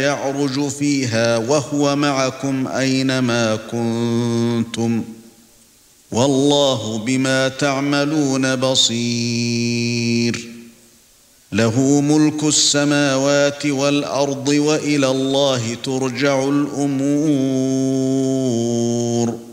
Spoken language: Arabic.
يعرج فيها وهو معكم أينما كنتم والله بما تعملون بصير له ملك السماوات والأرض وإلى الله ترجع الأمور